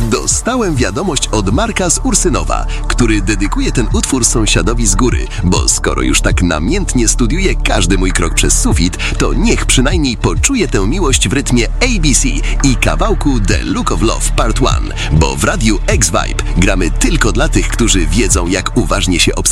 Dostałem wiadomość od Marka z Ursynowa, który dedykuje ten utwór sąsiadowi z góry, bo skoro już tak namiętnie studiuje każdy mój krok przez sufit, to niech przynajmniej poczuje tę miłość w rytmie ABC i kawałku The Look of Love Part 1, bo w radiu X-Vibe gramy tylko dla tych, którzy wiedzą, jak uważnie się obserwować.